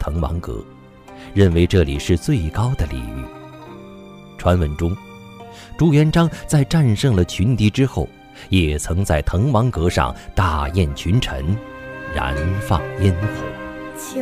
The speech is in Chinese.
滕王阁，认为这里是最高的礼遇。传闻中，朱元璋在战胜了群敌之后，也曾在滕王阁上大宴群臣，燃放烟火。